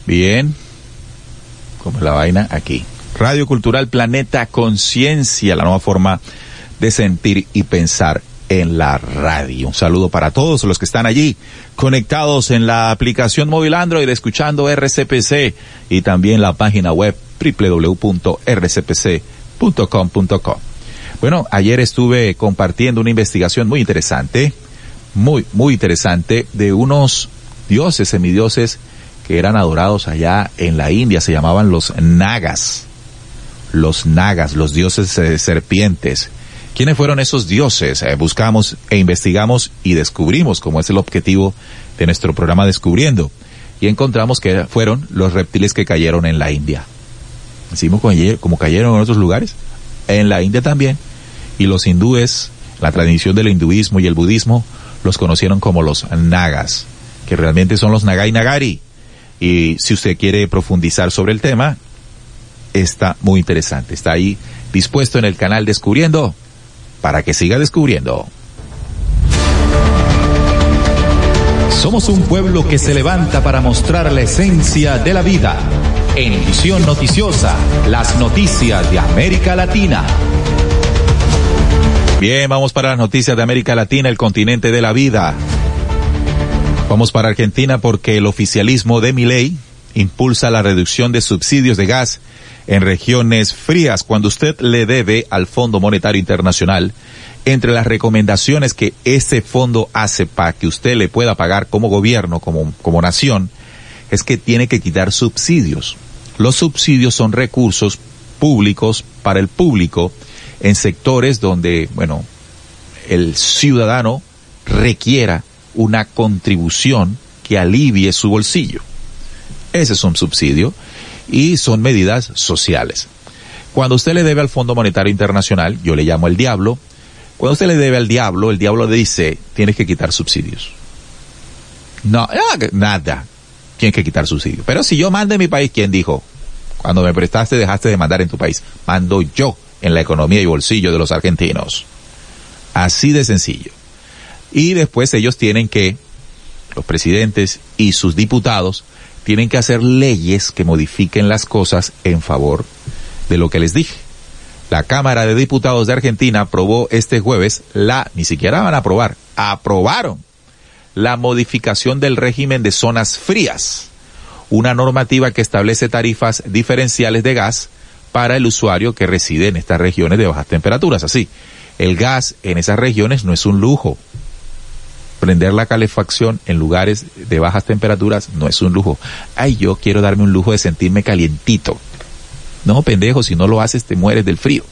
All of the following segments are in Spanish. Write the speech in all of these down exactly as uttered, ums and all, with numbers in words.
Bien, como la vaina aquí. Radio Cultural Planeta Conciencia, la nueva forma de sentir y pensar en la radio. Un saludo para todos los que están allí conectados en la aplicación móvil Android, escuchando R C P C, y también la página web doble u doble u doble u punto r c p c punto com punto co. Bueno, ayer estuve compartiendo una investigación muy interesante, muy, muy interesante, de unos dioses, semidioses, que eran adorados allá en la India. Se llamaban los nagas. Los nagas, los dioses eh, serpientes. ¿Quiénes fueron esos dioses? Eh, buscamos e investigamos y descubrimos, como es el objetivo de nuestro programa Descubriendo, y encontramos que fueron los reptiles que cayeron en la India. Así como cayeron en otros lugares, en la India también. Y los hindúes, la tradición del hinduismo y el budismo, los conocieron como los nagas, que realmente son los Nagai Nagari. Y si usted quiere profundizar sobre el tema, está muy interesante. Está ahí dispuesto en el canal Descubriendo, para que siga descubriendo. Somos un pueblo que se levanta para mostrar la esencia de la vida. En Visión Noticiosa, las noticias de América Latina. Bien, vamos para las noticias de América Latina, el continente de la vida. Vamos para Argentina porque el oficialismo de Milei impulsa la reducción de subsidios de gas en regiones frías. Cuando usted le debe al Fondo Monetario Internacional, entre las recomendaciones que este fondo hace para que usted le pueda pagar como gobierno, como, como nación, es que tiene que quitar subsidios. Los subsidios son recursos públicos para el público en sectores donde, bueno, el ciudadano requiera una contribución que alivie su bolsillo. Ese es un subsidio y son medidas sociales. Cuando usted le debe al Fondo Monetario Internacional, yo le llamo el diablo, cuando usted le debe al diablo, el diablo le dice, tienes que quitar subsidios. No, nada, tienes que quitar subsidios. Pero si yo mando en mi país, ¿quién dijo? Cuando me prestaste, dejaste de mandar en tu país. Mando yo en la economía y bolsillo de los argentinos. Así de sencillo. Y después ellos tienen que, los presidentes y sus diputados, tienen que hacer leyes que modifiquen las cosas en favor de lo que les dije. La Cámara de Diputados de Argentina aprobó este jueves la, ni siquiera van a aprobar, aprobaron la modificación del régimen de zonas frías, una normativa que establece tarifas diferenciales de gas para el usuario que reside en estas regiones de bajas temperaturas. Así, el gas en esas regiones no es un lujo. Prender la calefacción en lugares de bajas temperaturas no es un lujo. Ay, yo quiero darme un lujo de sentirme calientito. No, pendejo, si no lo haces te mueres del frío.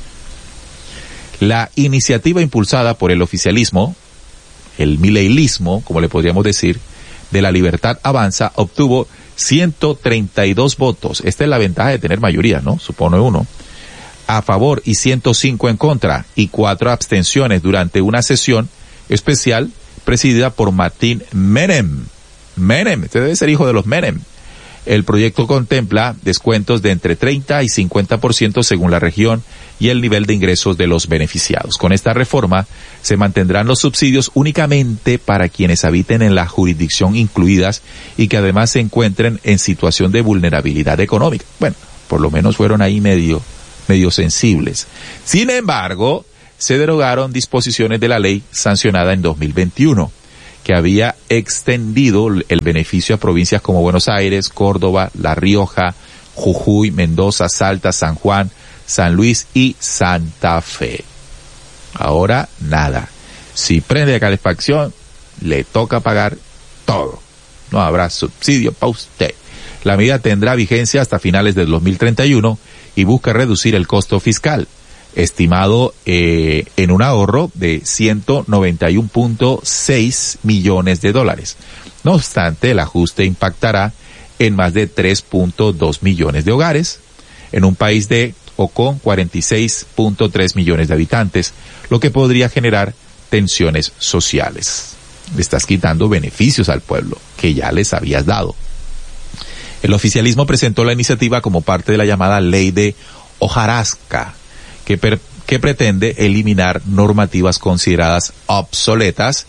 La iniciativa impulsada por el oficialismo, el mileilismo, como le podríamos decir, de La Libertad Avanza, obtuvo ciento treinta y dos votos. Esta es la ventaja de tener mayoría, ¿no? Supone uno. A favor y ciento cinco en contra y cuatro abstenciones durante una sesión especial presidida por Martín Menem. Menem, este debe ser hijo de los Menem. El proyecto contempla descuentos de entre treinta y cincuenta por ciento según la región y el nivel de ingresos de los beneficiados. Con esta reforma se mantendrán los subsidios únicamente para quienes habiten en la jurisdicción incluidas y que además se encuentren en situación de vulnerabilidad económica. Bueno, por lo menos fueron ahí medio, medio sensibles. Sin embargo, se derogaron disposiciones de la ley sancionada en dos mil veintiuno. Que había extendido el beneficio a provincias como Buenos Aires, Córdoba, La Rioja, Jujuy, Mendoza, Salta, San Juan, San Luis y Santa Fe. Ahora, nada. Si prende la calefacción, le toca pagar todo. No habrá subsidio para usted. La medida tendrá vigencia hasta finales del dos mil treinta y uno y busca reducir el costo fiscal, estimado eh, en un ahorro de ciento noventa y uno punto seis millones de dólares. No obstante, el ajuste impactará en más de tres punto dos millones de hogares, en un país de o con cuarenta y seis punto tres millones de habitantes, lo que podría generar tensiones sociales. Le estás quitando beneficios al pueblo que ya les habías dado. El oficialismo presentó la iniciativa como parte de la llamada ley de hojarasca, que, per, que pretende eliminar normativas consideradas obsoletas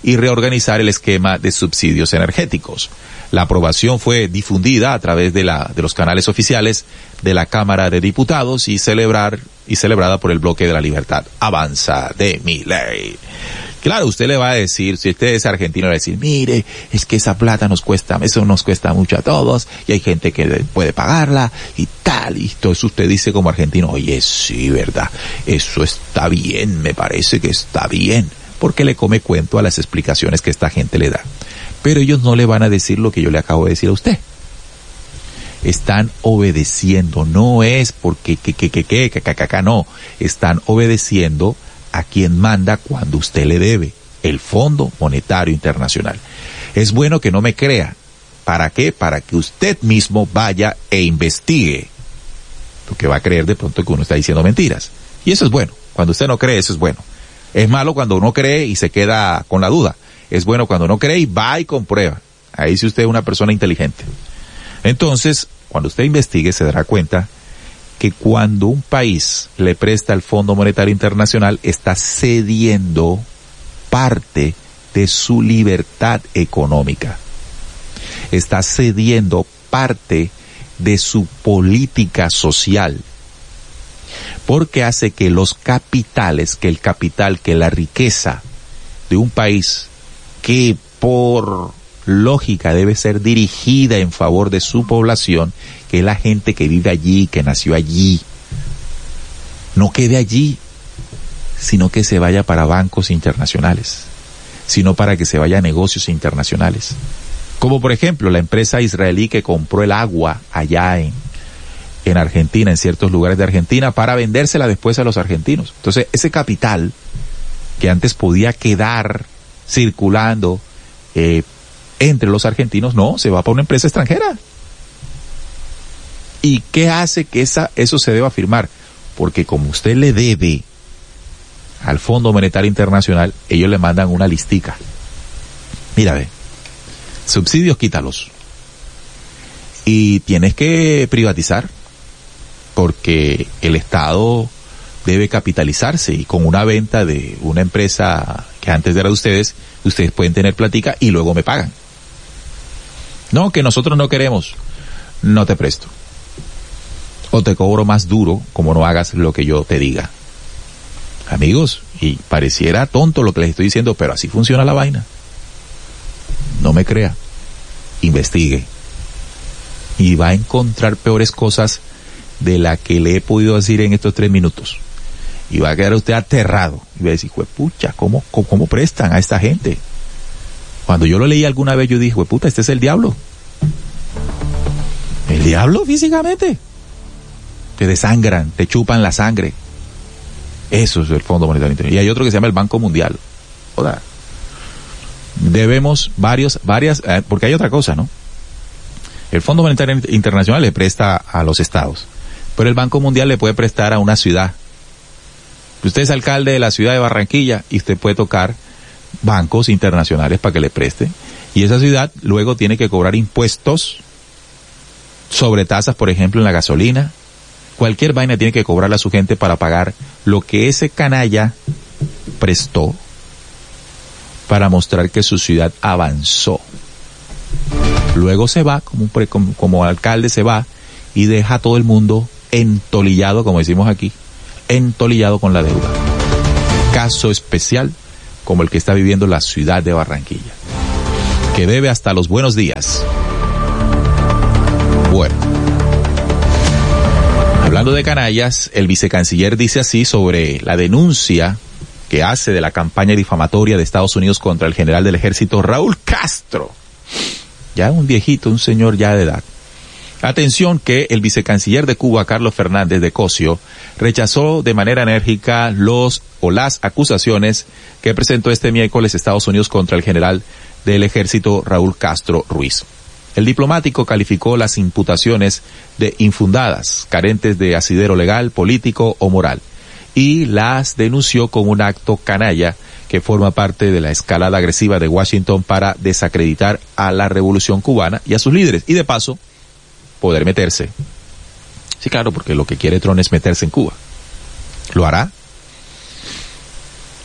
y reorganizar el esquema de subsidios energéticos. La aprobación fue difundida a través de la de los canales oficiales de la Cámara de Diputados y celebrar y celebrada por el Bloque de la Libertad Avanza de Milei. Claro, usted le va a decir, si usted es argentino, le va a decir, mire, es que esa plata nos cuesta, eso nos cuesta mucho a todos, y hay gente que puede pagarla, y tal, y todo eso usted dice como argentino, oye, sí, verdad, eso está bien, me parece que está bien, porque le come cuento a las explicaciones que esta gente le da. Pero ellos no le van a decir lo que yo le acabo de decir a usted. Están obedeciendo, no es porque que, que, que, que, que, que, que, que, no, están obedeciendo a quien manda cuando usted le debe, el Fondo Monetario Internacional. Es bueno que no me crea. ¿Para qué? Para que usted mismo vaya e investigue. Porque va a creer de pronto que uno está diciendo mentiras. Y eso es bueno. Cuando usted no cree, eso es bueno. Es malo cuando uno cree y se queda con la duda. Es bueno cuando uno cree y va y comprueba. Ahí sí usted es una persona inteligente. Entonces, cuando usted investigue, se dará cuenta que cuando un país le presta al Fondo Monetario Internacional, está cediendo parte de su libertad económica. Está cediendo parte de su política social. Porque hace que los capitales, que el capital, que la riqueza de un país, que por lógica debe ser dirigida en favor de su población, que es la gente que vive allí, que nació allí, no quede allí, sino que se vaya para bancos internacionales, sino para que se vaya a negocios internacionales. Como por ejemplo la empresa israelí que compró el agua allá en, en Argentina, en ciertos lugares de Argentina, para vendérsela después a los argentinos. Entonces ese capital que antes podía quedar circulando eh, entre los argentinos, no, se va para una empresa extranjera. ¿Y qué hace que esa, eso se deba firmar? Porque como usted le debe al Fondo Monetario Internacional, ellos le mandan una listica. Mira, ve, subsidios quítalos. Y tienes que privatizar, porque el Estado debe capitalizarse, y con una venta de una empresa que antes era de ustedes, ustedes pueden tener platica y luego me pagan. No, que nosotros no queremos, no te presto. O te cobro más duro como no hagas lo que yo te diga. Amigos, y pareciera tonto lo que les estoy diciendo, pero así funciona la vaina. No me crea, investigue. Y va a encontrar peores cosas de la que le he podido decir en estos tres minutos. Y va a quedar usted aterrado. Y va a decir, juepucha, ¿cómo, cómo, cómo prestan a esta gente? Cuando yo lo leí alguna vez, yo dije, jueputa, este es el diablo. El diablo físicamente. Te desangran, te chupan la sangre. Eso es el Fondo Monetario Internacional. Y hay otro que se llama el Banco Mundial. Joder. Debemos varios, varias, eh, porque hay otra cosa, ¿no? El Fondo Monetario Internacional le presta a los estados, pero el Banco Mundial le puede prestar a una ciudad. Usted es alcalde de la ciudad de Barranquilla y usted puede tocar bancos internacionales para que le presten. Y esa ciudad luego tiene que cobrar impuestos sobre tasas, por ejemplo, en la gasolina. Cualquier vaina tiene que cobrarle a su gente para pagar lo que ese canalla prestó para mostrar que su ciudad avanzó. Luego se va, como, un, como, como alcalde se va y deja a todo el mundo entolillado, como decimos aquí, entolillado con la deuda. Caso especial como el que está viviendo la ciudad de Barranquilla, que debe hasta los buenos días. Bueno, hablando de canallas, el vicecanciller dice así sobre la denuncia que hace de la campaña difamatoria de Estados Unidos contra el general del ejército Raúl Castro. Ya un viejito, un señor ya de edad. Atención que el vicecanciller de Cuba, Carlos Fernández de Cosio, rechazó de manera enérgica los o las acusaciones que presentó este miércoles Estados Unidos contra el general del ejército Raúl Castro Ruiz. El diplomático calificó las imputaciones de infundadas, carentes de asidero legal, político o moral, y las denunció como un acto canalla que forma parte de la escalada agresiva de Washington para desacreditar a la revolución cubana y a sus líderes, y de paso, poder meterse. Sí, claro, porque lo que quiere Trump es meterse en Cuba. ¿Lo hará?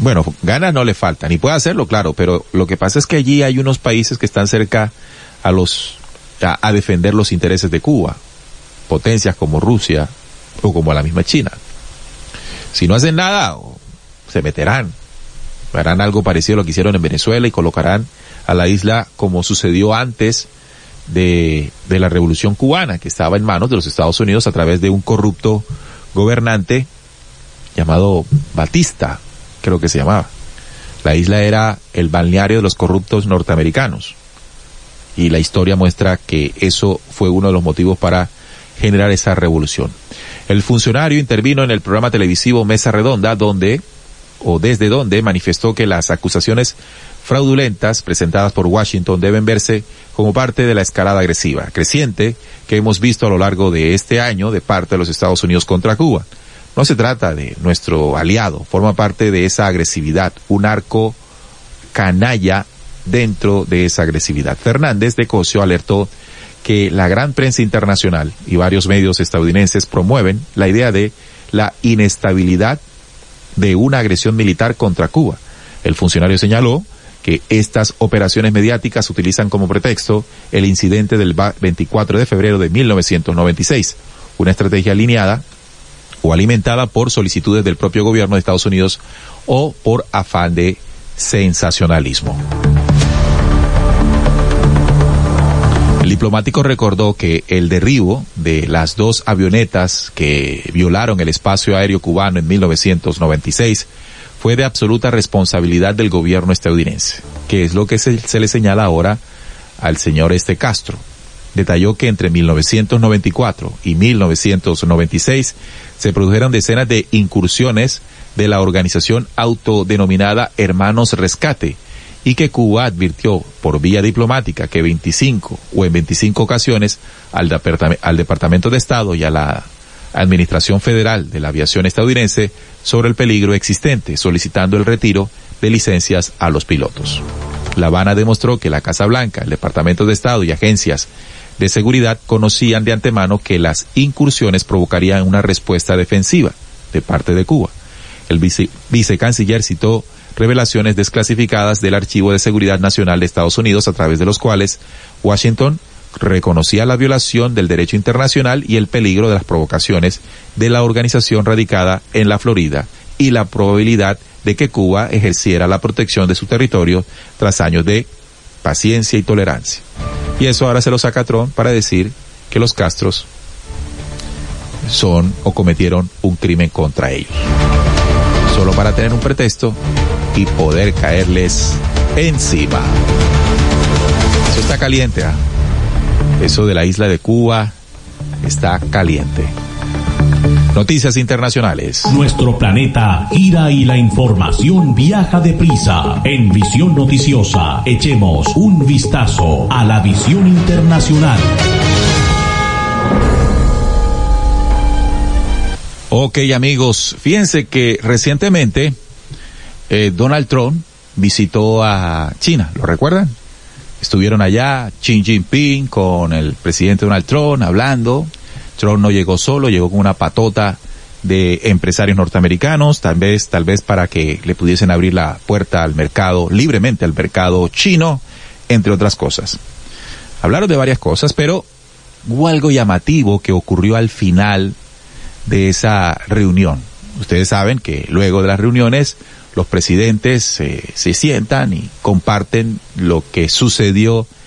bueno, ganas no le faltan, y puede hacerlo, claro, pero lo que pasa es que allí hay unos países que están cerca a los, a, a defender los intereses de Cuba, potencias como Rusia o como la misma China. Si no hacen nada, se meterán, harán algo parecido a lo que hicieron en Venezuela y colocarán a la isla como sucedió antes de, de la Revolución Cubana, que estaba en manos de los Estados Unidos a través de un corrupto gobernante llamado Batista, creo que se llamaba. La isla era el balneario de los corruptos norteamericanos. Y la historia muestra que eso fue uno de los motivos para generar esa revolución. El funcionario intervino en el programa televisivo Mesa Redonda, donde, o desde donde, manifestó que las acusaciones fraudulentas presentadas por Washington deben verse como parte de la escalada agresiva, creciente, que hemos visto a lo largo de este año de parte de los Estados Unidos contra Cuba. No se trata de nuestro aliado, forma parte de esa agresividad, un arco canalla dentro de esa agresividad. Fernández de Cosio alertó que la gran prensa internacional y varios medios estadounidenses promueven la idea de la inestabilidad de una agresión militar contra Cuba. El funcionario señaló que estas operaciones mediáticas utilizan como pretexto el incidente del veinticuatro de febrero de mil novecientos noventa y seis, una estrategia alineada o alimentada por solicitudes del propio gobierno de Estados Unidos o por afán de sensacionalismo. El diplomático recordó que el derribo de las dos avionetas que violaron el espacio aéreo cubano en mil novecientos noventa y seis fue de absoluta responsabilidad del gobierno estadounidense, que es lo que se, se le señala ahora al señor este Castro. Detalló que entre mil novecientos noventa y cuatro y mil novecientos noventa y seis se produjeron decenas de incursiones de la organización autodenominada Hermanos Rescate, y que Cuba advirtió por vía diplomática que veinticinco o en veinticinco ocasiones al, departam- al Departamento de Estado y a la Administración Federal de la Aviación estadounidense sobre el peligro existente, solicitando el retiro de licencias a los pilotos. La Habana demostró que la Casa Blanca, el Departamento de Estado y agencias de seguridad conocían de antemano que las incursiones provocarían una respuesta defensiva de parte de Cuba. El vice, vicecanciller citó revelaciones desclasificadas del Archivo de Seguridad Nacional de Estados Unidos, a través de los cuales Washington reconocía la violación del derecho internacional y el peligro de las provocaciones de la organización radicada en la Florida y la probabilidad de que Cuba ejerciera la protección de su territorio tras años de paciencia y tolerancia. Y eso ahora se lo saca Trump para decir que los Castros son o cometieron un crimen contra ellos, solo para tener un pretexto y poder caerles encima. Eso está caliente, ¿ah? Eso de la isla de Cuba está caliente. Noticias internacionales. Nuestro planeta gira y la información viaja deprisa. En Visión Noticiosa, echemos un vistazo a la visión internacional. Ok, amigos, fíjense que recientemente eh, Donald Trump visitó a China, ¿lo recuerdan? Estuvieron allá Xi Jinping con el presidente Donald Trump hablando. Trump no llegó solo, llegó con una patota de empresarios norteamericanos, tal vez, tal vez para que le pudiesen abrir la puerta al mercado, libremente al mercado chino, entre otras cosas. Hablaron de varias cosas, pero hubo algo llamativo que ocurrió al final de esa reunión. Ustedes saben que luego de las reuniones los presidentes eh, se sientan y comparten lo que sucedió